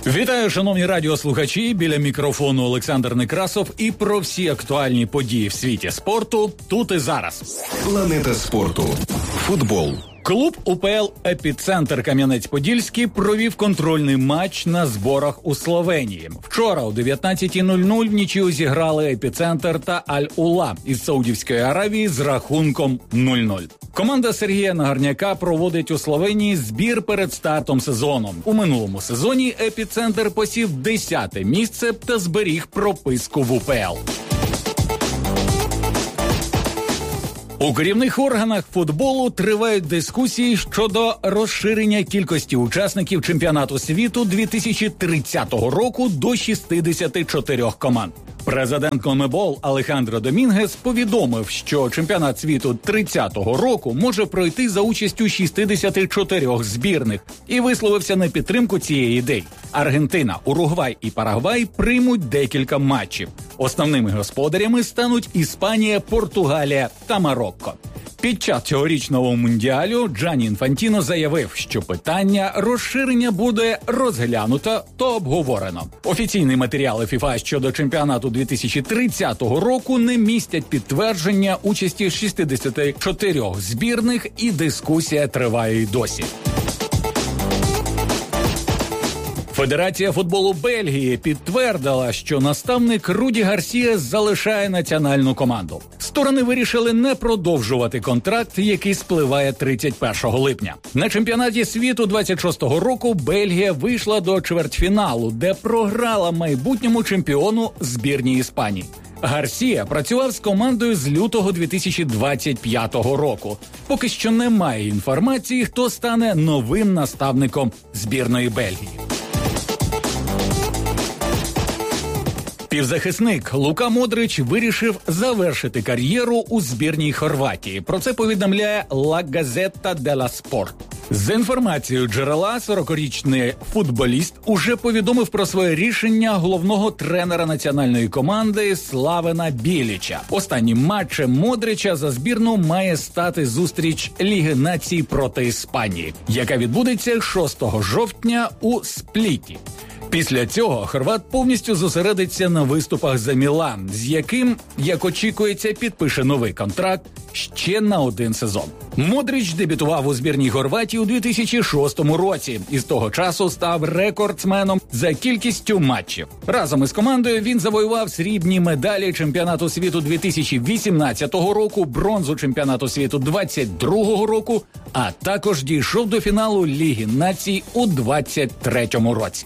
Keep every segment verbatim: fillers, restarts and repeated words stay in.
Вітаю, шановні радіослухачі, біля мікрофону Олександр Некрасов і про всі актуальні події в світі спорту тут і зараз. Планета спорту. Футбол. Клуб УПЛ «Епіцентр» Кам'янець-Подільський провів контрольний матч на зборах у Словенії. Вчора о дев'ятнадцята нуль нуль в нічию зіграли «Епіцентр» та «Аль-Ула» із Саудівської Аравії з рахунком нуль нуль. Команда Сергія Нагорняка проводить у Словенії збір перед стартом сезону. У минулому сезоні «Епіцентр» посів десяте місце та зберіг прописку в УПЛ. У керівних органах футболу тривають дискусії щодо розширення кількості учасників чемпіонату світу дві тисячі тридцятого року до шістдесяти чотирьох команд. Президент Конмебол Алехандро Домінгес повідомив, що чемпіонат світу тридцятого року може пройти за участю шістдесяти чотирьох збірних і висловився на підтримку цієї ідеї. Аргентина, Уругвай і Парагвай приймуть декілька матчів. Основними господарями стануть Іспанія, Португалія та Марокко. Під час цьогорічного мундіалю Джанні Інфантіно заявив, що питання розширення буде розглянуто та обговорено. Офіційні матеріали ФІФА щодо чемпіонату дві тисячі тридцятого року не містять підтвердження участі шістдесяти чотирьох збірних, і дискусія триває й досі. Федерація футболу Бельгії підтвердила, що наставник Руді Гарсія залишає національну команду. Сторони вирішили не продовжувати контракт, який спливає тридцять першого липня. На чемпіонаті світу двадцять шостого року Бельгія вийшла до чвертьфіналу, де програла майбутньому чемпіону збірній Іспанії. Гарсія працював з командою з лютого дві тисячі двадцять п'ятого року. Поки що немає інформації, хто стане новим наставником збірної Бельгії. Півзахисник Лука Модрич вирішив завершити кар'єру у збірній Хорватії. Про це повідомляє La Gazzetta dello Sport. За інформацією джерела, сорокарічний футболіст уже повідомив про своє рішення головного тренера національної команди Славена Біліча. Останнім матчем Модрича за збірну має стати зустріч Ліги націй проти Іспанії, яка відбудеться шостого жовтня у Спліті. Після цього хорват повністю зосередиться на виступах за Мілан, з яким, як очікується, підпише новий контракт ще на один сезон. Модрич дебютував у збірній Хорватії у дві тисячі шостому році і з того часу став рекордсменом за кількістю матчів. Разом із командою він завоював срібні медалі чемпіонату світу дві тисячі вісімнадцятого року, бронзу чемпіонату світу двадцять другого року, а також дійшов до фіналу Ліги націй у двадцять третьому році.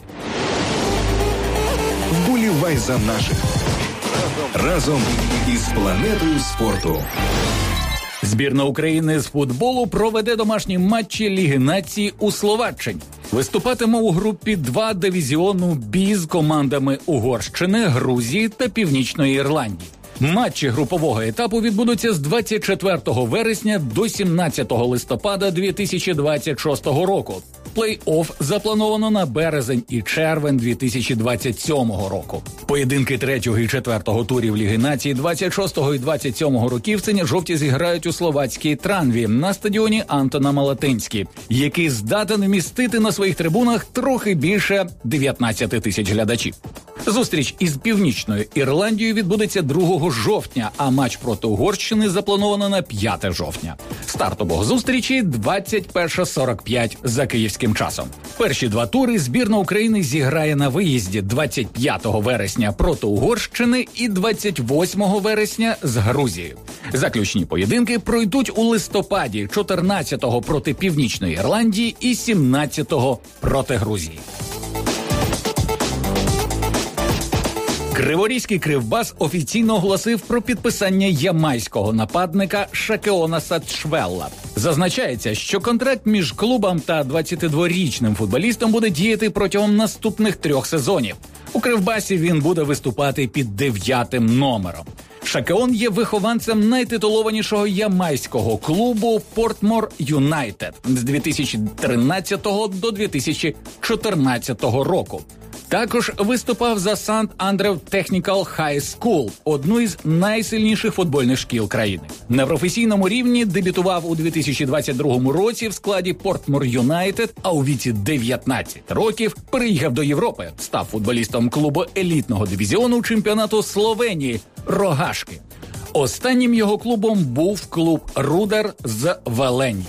Вболівай за наших. Разом із планетою спорту. Збірна України з футболу проведе домашні матчі Ліги націй у Словаччині. Виступатиме у групі два дивізіону Бі з командами Угорщини, Грузії та Північної Ірландії. Матчі групового етапу відбудуться з двадцять четвертого вересня до сімнадцятого листопада дві тисячі двадцять шостого року. Плей-офф заплановано на березень і червень дві тисячі двадцять сьомого року. Поєдинки третього і четвертого турів Ліги націй двадцять шостого і двадцять сьомого років синьо-жовті зіграють у словацькій Транві на стадіоні Антона Малатинський, який здатен вмістити на своїх трибунах трохи більше дев'ятнадцять тисяч глядачів. Зустріч із Північною Ірландією відбудеться другого жовтня, а матч проти Угорщини заплановано на п'яте жовтня. Старт обох зустрічей двадцять перша сорок п'ять за київським часом. Перші два тури збірна України зіграє на виїзді двадцять п'ятого вересня проти Угорщини і двадцять восьмого вересня з Грузією. Заключні поєдинки пройдуть у листопаді, чотирнадцятого проти Північної Ірландії і сімнадцятого проти Грузії. Криворізький Кривбас офіційно оголосив про підписання ямайського нападника Шакеона Сатшвелла. Зазначається, що контракт між клубом та двадцятидворічним футболістом буде діяти протягом наступних трьох сезонів. У Кривбасі він буде виступати під дев'ятим номером. Шакеон є вихованцем найтитулованішого ямайського клубу Портмор Юнайтед з дві тисячі тринадцятого до дві тисячі чотирнадцятого року. Також виступав за Сант-Андрев Технікал Хай Скул, одну із найсильніших футбольних шкіл країни. На професійному рівні дебютував у дві тисячі двадцять другому році в складі Портмор Юнайтед, а у віці дев'ятнадцять років переїхав до Європи, став футболістом клубу елітного дивізіону чемпіонату Словенії «Рогашки». Останнім його клубом був клуб «Рудер» з Веленії.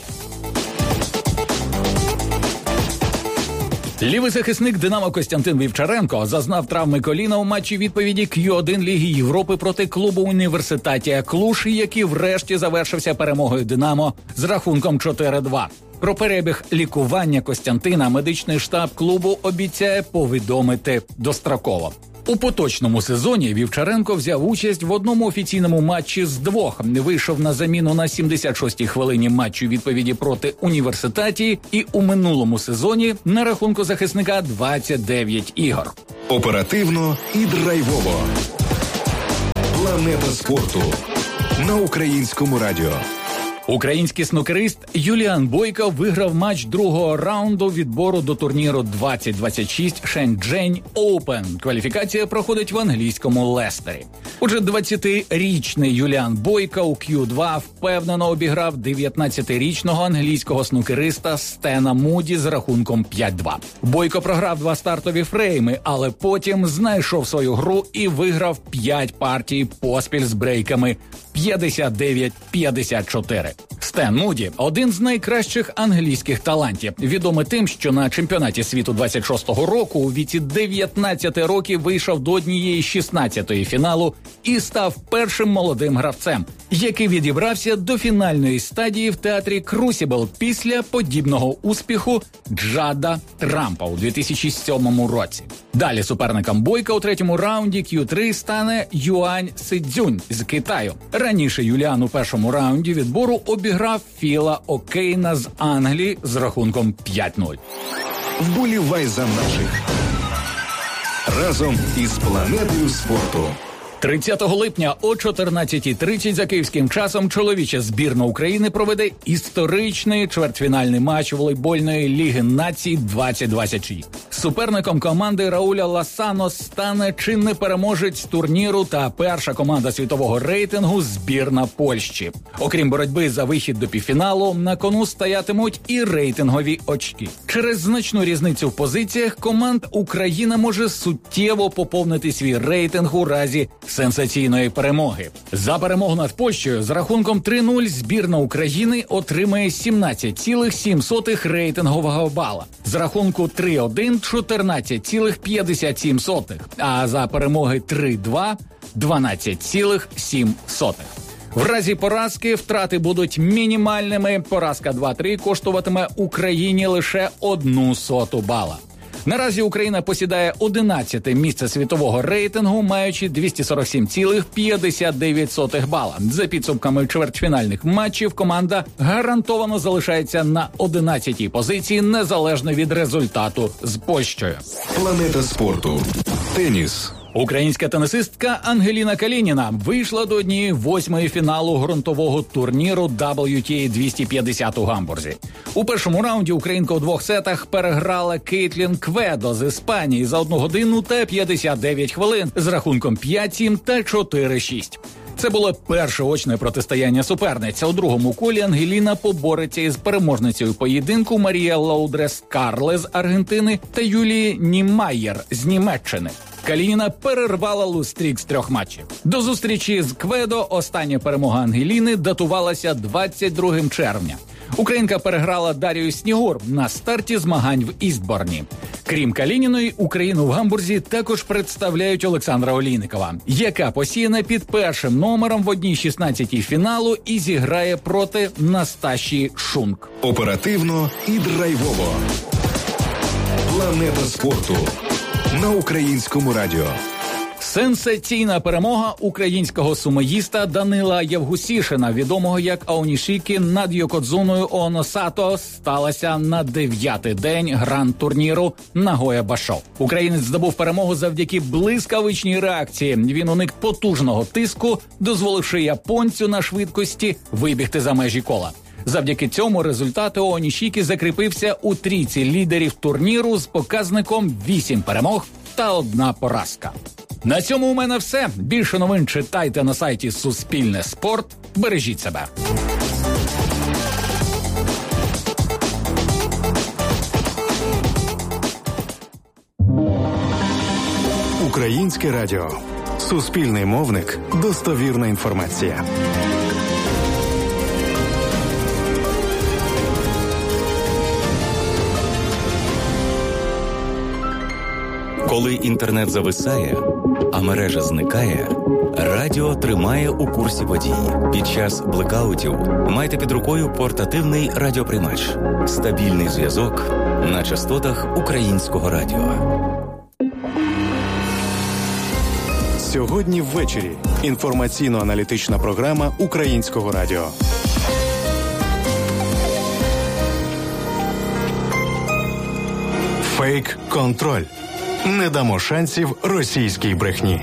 Лівий захисник «Динамо» Костянтин Вівчаренко зазнав травми коліна у матчі відповіді К'ю один Ліги Європи проти клубу «Університатія Клуж», який врешті завершився перемогою «Динамо» з рахунком чотири два. Про перебіг лікування Костянтина медичний штаб клубу обіцяє повідомити достроково. У поточному сезоні Вівчаренко взяв участь в одному офіційному матчі з двох. Вийшов на заміну на сімдесят шостій хвилині матчу відповіді проти «Університатії» і у минулому сезоні на рахунку захисника двадцять дев'ять ігор. Оперативно і драйвово. Планета спорту на Українському радіо. Український снукерист Юліан Бойко виграв матч другого раунду відбору до турніру двадцять двадцять шість Шенчжень Оупен. Кваліфікація проходить в англійському Лестері. Отже, двадцятирічний Юліан Бойко у К'ю два впевнено обіграв дев'ятнадцятирічного англійського снукериста Стена Муді з рахунком п'ять два. Бойко програв два стартові фрейми, але потім знайшов свою гру і виграв п'ять партій поспіль з брейками п'ятдесят дев'ять п'ятдесят чотири. Стен Муді – один з найкращих англійських талантів. Відомий тим, що на чемпіонаті світу двадцять шостого року у віці дев'ятнадцяти років вийшов до однієї шістнадцятої фіналу і став першим молодим гравцем, який відібрався до фінальної стадії в театрі Крусібл після подібного успіху Джада Трампа у дві тисячі сьомому році. Далі суперником Бойка у третьому раунді К'ю три стане Юань Сидзюнь з Китаю. Раніше Юліан у першому раунді відбору обіграв Філа Окейна з Англії з рахунком п'ять нуль. Вболівай за наших. Разом із планетою спорту. тридцятого липня о чотирнадцятій тридцять за київським часом чоловіча збірна України проведе історичний чвертьфінальний матч волейбольної Ліги націй двадцять двадцять шість. Суперником команди Рауля Ласано стане чинний переможець турніру та перша команда світового рейтингу збірна Польщі. Окрім боротьби за вихід до півфіналу, на кону стоятимуть і рейтингові очки. Через значну різницю в позиціях команд Україна може суттєво поповнити свій рейтинг у разі сенсаційної перемоги. За перемогу над Польщею з рахунком три нуль збірна України отримає сімнадцять цілих сім сотих рейтингового бала. З рахунку три один – чотирнадцять цілих п'ятдесят сім сотих, а за перемоги три два – дванадцять цілих сім сотих. В разі поразки втрати будуть мінімальними. Поразка два три коштуватиме Україні лише одну соту бала. Наразі Україна посідає одинадцяте місце світового рейтингу, маючи двісті сорок сім цілих п'ятдесят дев'ять сотих бала. За підсумками чвертьфінальних матчів команда гарантовано залишається на одинадцятій позиції, незалежно від результату з Польщею. Планета спорту. Теніс. Українська тенісистка Ангеліна Калініна вийшла до однієї восьмої фіналу ґрунтового турніру дабл ю ті ей двісті п'ятдесят у Гамбурзі. У першому раунді українка у двох сетах переграла Кейтлін Кведо з Іспанії за одну годину та п'ятдесят дев'ять хвилин з рахунком п'ять сім та чотири шість. Це було перше очне протистояння суперниць. У другому колі Ангеліна побореться із переможницею поєдинку Марія Лоудрес Карле з Аргентини та Юлії Німайєр з Німеччини. Калініна перервала лустрік з трьох матчів. До зустрічі з Кведо остання перемога Ангеліни датувалася двадцять другого червня. Українка переграла Дарію Снігур на старті змагань в Істборні. Крім Калініної, Україну в Гамбурзі також представляють Олександра Олійникова, яка посіяна під першим номером в одній шістнадцятій фіналу і зіграє проти Настасії Шунк. Оперативно і драйвово. Планета спорту на Українському радіо. Сенсаційна перемога українського сумоїста Данила Євгусішина, відомого як Аонішікі, над Йокодзуною Ооносато, сталася на дев'ятий день гранд-турніру Нагоя Башо. Українець здобув перемогу завдяки блискавичній реакції. Він уник потужного тиску, дозволивши японцю на швидкості вибігти за межі кола. Завдяки цьому результат Оонішікі закріпився у трійці лідерів турніру з показником вісім перемог та одна поразка. На цьому у мене все. Більше новин читайте на сайті Суспільне Спорт. Бережіть себе. Українське радіо. Суспільний мовник. Достовірна інформація. Коли інтернет зависає, а мережа зникає, радіо тримає у курсі подій. Під час блекаутів майте під рукою портативний радіоприймач. Стабільний зв'язок на частотах Українського радіо. Сьогодні ввечері. Інформаційно-аналітична програма Українського радіо. Фейк-контроль. Не дамо шансів російській брехні.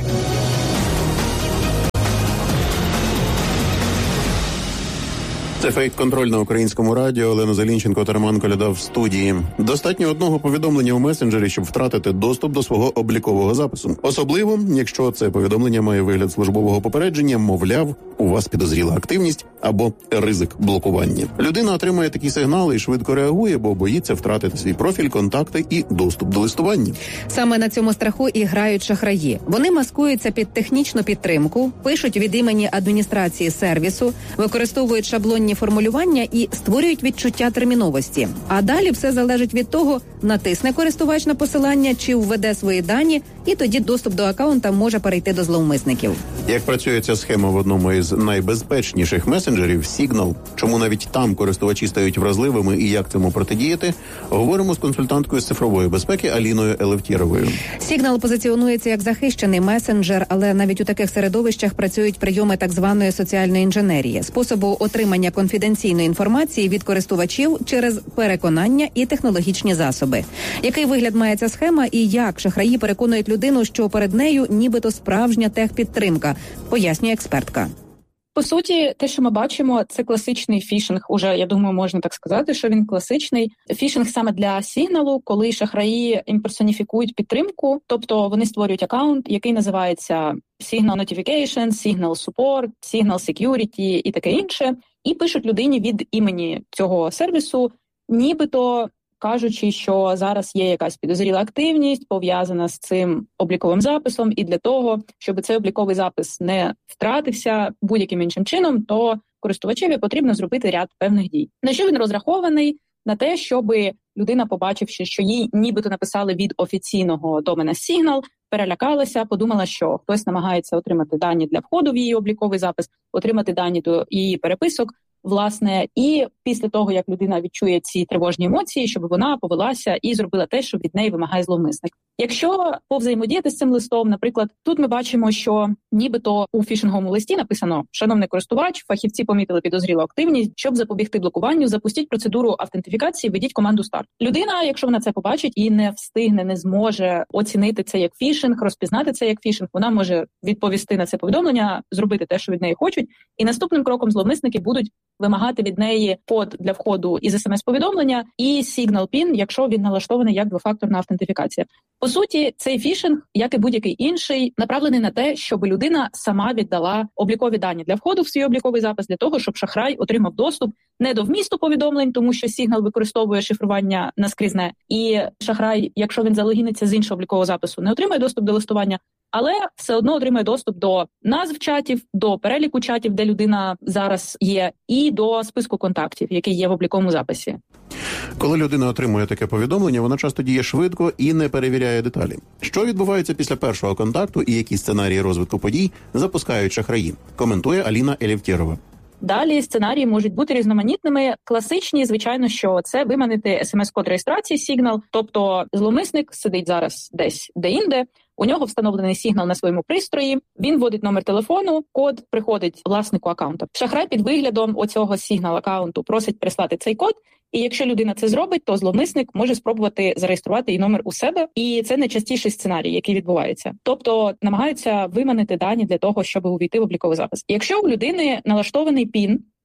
Це фейк-контроль на Українському радіо. Олена Зелінченко та Роман Коляда в студії. Достатньо одного повідомлення у месенджері, щоб втратити доступ до свого облікового запису. Особливо, якщо це повідомлення має вигляд службового попередження, мовляв, у вас підозріла активність або ризик блокування. Людина отримує такі сигнали і швидко реагує, бо боїться втратити свій профіль, контакти і доступ до листування. Саме на цьому страху і грають шахраї. Вони маскуються під технічну підтримку, пишуть від імені адміністрації сервісу, використовують шаблонні формулювання і створюють відчуття терміновості. А далі все залежить від того, натисне користувач на посилання чи введе свої дані, і тоді доступ до акаунта може перейти до зловмисників. Як працює ця схема в одному із найбезпечніших месенджерів Signal, чому навіть там користувачі стають вразливими і як цьому протидіяти, говоримо з консультанткою з цифрової безпеки Аліною Елевтєровою. Signal позиціонується як захищений месенджер, але навіть у таких середовищах працюють прийоми так званої соціальної інженерії, способу отримання конфіденційної інформації від користувачів через переконання і технологічні засоби. Який вигляд має ця схема і як шахраї переконують людину, що перед нею нібито справжня техпідтримка, пояснює експертка. По суті, те, що ми бачимо, це класичний фішинг. Уже, я думаю, можна так сказати, що він класичний. Фішинг саме для сигналу, коли шахраї імперсоніфікують підтримку, тобто вони створюють акаунт, який називається Signal Notification, Signal Support, Signal Security і таке інше, і пишуть людині від імені цього сервісу, нібито кажучи, що зараз є якась підозріла активність, пов'язана з цим обліковим записом, і для того, щоб цей обліковий запис не втратився будь-яким іншим чином, то користувачеві потрібно зробити ряд певних дій. На що він розрахований? На те, щоб людина, побачивши, що їй нібито написали від офіційного домена Signal, перелякалася, подумала, що хтось намагається отримати дані для входу в її обліковий запис, отримати дані до її переписок, власне, і після того, як людина відчує ці тривожні емоції, щоб вона повелася і зробила те, що від неї вимагає зловмисник. Якщо повзаємодіяти з цим листом, наприклад, тут ми бачимо, що нібито у фішинговому листі написано: «Шановний користувач, фахівці помітили підозрілу активність, щоб запобігти блокуванню, запустіть процедуру автентифікації, введіть команду старт». Людина, якщо вона це побачить і не встигне, не зможе оцінити це як фішинг, розпізнати це як фішинг, вона може відповісти на це повідомлення, зробити те, що від неї хочуть, і наступним кроком зловмисники будуть вимагати від неї код для входу із смс-повідомлення і Signal пін, якщо він налаштований як двофакторна автентифікація. По суті, цей фішинг, як і будь-який інший, направлений на те, щоб людина сама віддала облікові дані для входу в свій обліковий запис, для того, щоб шахрай отримав доступ не до вмісту повідомлень, тому що Signal використовує шифрування наскрізне, і шахрай, якщо він залогіниться з іншого облікового запису, не отримає доступ до листування, але все одно отримає доступ до назв чатів, до переліку чатів, де людина зараз є, і до списку контактів, який є в обліковому записі. Коли людина отримує таке повідомлення, вона часто діє швидко і не перевіряє деталі. Що відбувається після першого контакту і які сценарії розвитку подій запускають шахраї, коментує Аліна Елевтєрова. Далі сценарії можуть бути різноманітними. Класичні, звичайно, що це виманити смс-код реєстрації Signal, тобто зловмисник сидить зараз десь де-інде, у нього встановлений Signal на своєму пристрої, він вводить номер телефону, код приходить власнику акаунту. Шахрай під виглядом оцього Signal акаунту просить прислати цей код, і якщо людина це зробить, то зловмисник може спробувати зареєструвати її номер у себе, і це найчастіший сценарій, який відбувається. Тобто намагаються виманити дані для того, щоб увійти в обліковий запис. Якщо у людини налаштований пін,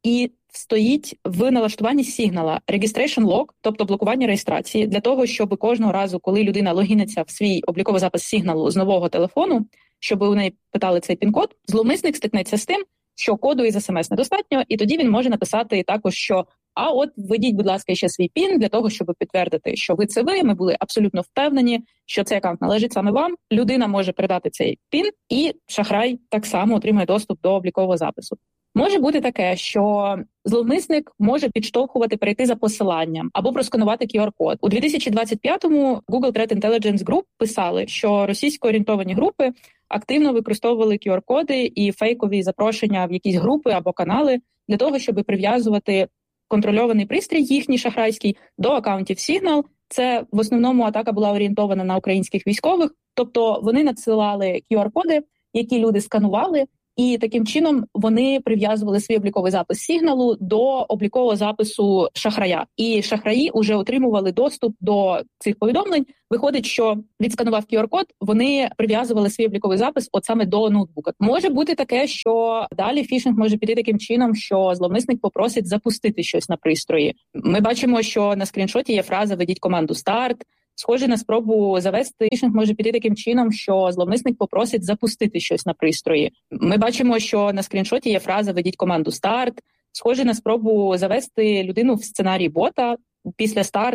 і стоїть в налаштуванні сигнала registration lock, тобто блокування реєстрації, для того, щоб кожного разу, коли людина логіниться в свій обліковий запис сигналу з нового телефону, щоб у неї питали цей пін-код, зловмисник стикнеться з тим, що коду із смс недостатньо, і тоді він може написати також, що а от введіть, будь ласка, ще свій пін для того, щоб підтвердити, що ви це ви, ми були абсолютно впевнені, що цей аккаунт належить саме вам. Людина може передати цей пін, і шахрай так само отримує доступ до облікового запису. Може бути таке, що зловмисник може підштовхувати перейти за посиланням або просканувати кю ар-код. У дві тисячі двадцять п'ятому Google Threat Intelligence Group писали, що російсько-орієнтовані групи активно використовували кю ар-коди і фейкові запрошення в якісь групи або канали для того, щоб прив'язувати контрольований пристрій їхній шахрайський до акаунтів Signal. Це в основному атака була орієнтована на українських військових, тобто вони надсилали кю ар-коди, які люди сканували, і таким чином вони прив'язували свій обліковий запис сигналу до облікового запису шахрая. І шахраї вже отримували доступ до цих повідомлень. Виходить, що відсканував кю ар-код, вони прив'язували свій обліковий запис от саме до ноутбука. Може бути таке, що далі фішинг може піти таким чином, що зловмисник попросить запустити щось на пристрої. Ми бачимо, що на скріншоті є фраза «Введіть команду старт». Схоже на спробу завести, фішинг може піти таким чином, що зловмисник попросить запустити щось на пристрої. Ми бачимо, що на скріншоті є фраза «Введіть команду старт». Схоже на спробу завести людину в сценарій бота. Після старт